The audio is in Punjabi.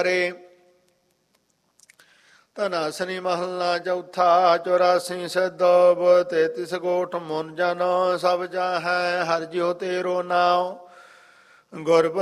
ਧਨਾਸਨੀ ਮਹੱਲਾ ਚੌਥਾ। 84 ਸਦੋਬ 33 ਗੋਠ ਮੁਨ ਜਨ ਸਭ ਜਾਹੈ ਹਰਿ ਜਿਉ ਤੇਰੋ ਨਾਉ। ਗੁਰ